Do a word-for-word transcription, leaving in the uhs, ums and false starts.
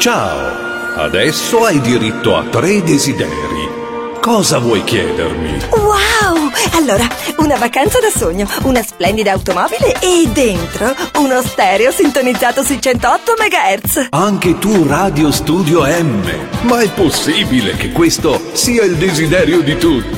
Ciao, adesso hai diritto a tre desideri. Cosa vuoi chiedermi? Wow! Allora, una vacanza da sogno, una splendida automobile e dentro uno stereo sintonizzato sui centootto megahertz. Anche tu Radio Studio M. Ma è possibile che questo sia il desiderio di tutti?